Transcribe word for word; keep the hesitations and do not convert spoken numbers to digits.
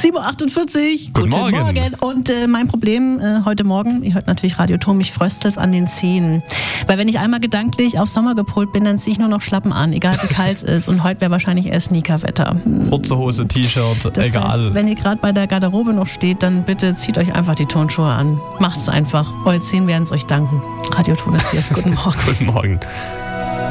sieben Uhr achtundvierzig. Guten, Guten Morgen. Morgen. Und äh, mein Problem äh, heute Morgen, ihr hört natürlich Radio Turm, mich fröstelt's an den Zähnen. Weil wenn ich einmal gedanklich auf Sommer gepolt bin, dann ziehe ich nur noch Schlappen an, egal wie kalt es ist. Und heute wäre wahrscheinlich eher Sneakerwetter. Kurze Hose, T-Shirt, das egal. Heißt, wenn ihr gerade bei der Garderobe noch steht, dann bitte zieht euch einfach die Turnschuhe an. Macht es einfach. Eure Zähne werden es euch danken. Radio Turm ist hier. Guten Morgen. Guten Morgen.